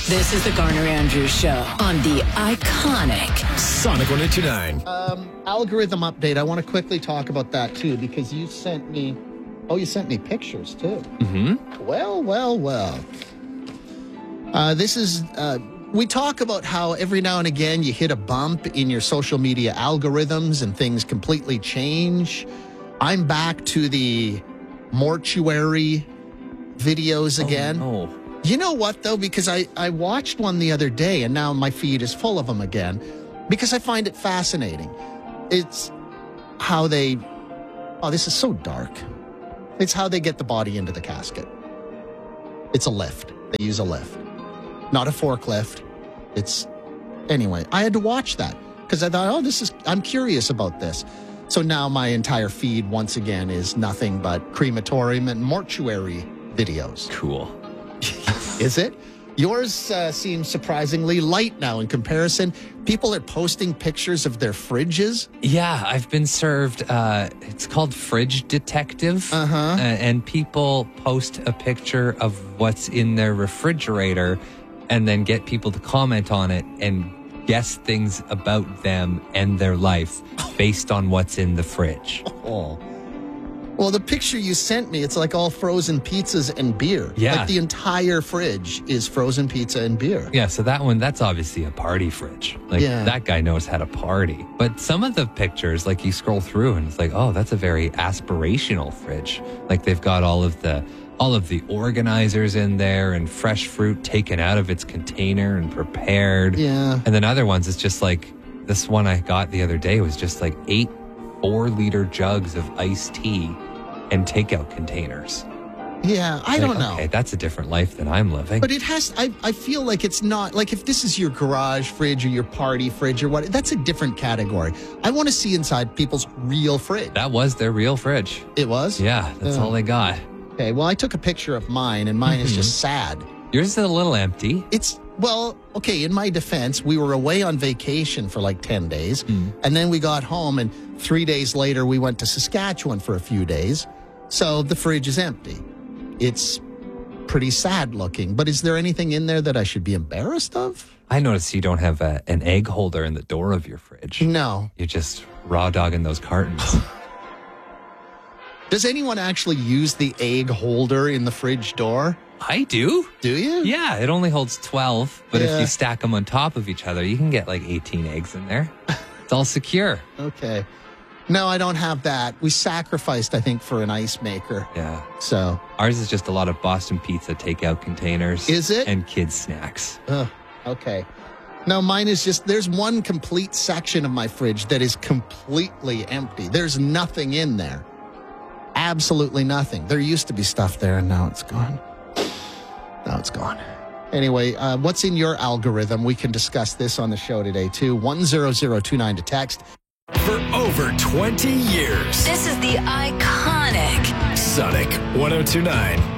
This is the Garner Andrews Show on the iconic Sonic 102.9. Algorithm update. I want to quickly talk about that too, because you sent me pictures too. Mm-hmm. Well. This is, we talk about how every now and again you hit a bump in your social media algorithms and things completely change. I'm back to the mortuary videos again. Oh, no. You know what, though? Because I watched one the other day, and now my feed is full of them again, because I find it fascinating. It's how they... Oh, this is so dark. It's how they get the body into the casket. It's a lift. They use a lift. Not a forklift. Anyway, I had to watch that, because I thought, I'm curious about this. So now my entire feed, once again, is nothing but crematorium and mortuary videos. Cool. Is it? Yours seems surprisingly light now in comparison. People are posting pictures of their fridges. Yeah, I've been served, it's called Fridge Detective. And people post a picture of what's in their refrigerator and then get people to comment on it and guess things about them and their life based on what's in the fridge. Oh. Well, the picture you sent me, it's like all frozen pizzas and beer. Yeah. Like the entire fridge is frozen pizza and beer. Yeah, so that's obviously a party fridge. Like, that guy knows how to party. But some of the pictures, like, you scroll through and it's like, oh, that's a very aspirational fridge. Like, they've got all of the organizers in there and fresh fruit taken out of its container and prepared. Yeah. And then other ones, it's just like, this one I got the other day was just like 8 4-liter jugs of iced tea and takeout containers. Yeah, I don't know. Okay, that's a different life than I'm living. But it has, I feel like it's not, like if this is your garage fridge or your party fridge or what, that's a different category. I want to see inside people's real fridge. That was their real fridge. It was? Yeah, that's all they got. Okay, well, I took a picture of mine, and mine is just sad. Yours is a little empty. Okay, in my defense, we were away on vacation for like 10 days, and then we got home, and 3 days later, we went to Saskatchewan for a few days. So the fridge is empty. It's pretty sad looking, but is there anything in there that I should be embarrassed of? I noticed you don't have an egg holder in the door of your fridge. No. You're just raw dogging those cartons. Does anyone actually use the egg holder in the fridge door? I do. Do you? Yeah, it only holds 12, but if you stack them on top of each other, you can get like 18 eggs in there. It's all secure. Okay. No, I don't have that. We sacrificed, I think, for an ice maker. Yeah. So ours is just a lot of Boston Pizza takeout containers. Is it? And kids' snacks. Okay. No, mine is just, there's one complete section of my fridge that is completely empty. There's nothing in there. Absolutely nothing. There used to be stuff there, and now it's gone. Now it's gone. Anyway, what's in your algorithm? We can discuss this on the show today, too. 10029 to text. For over 20 years. This is the iconic Sonic 102.9.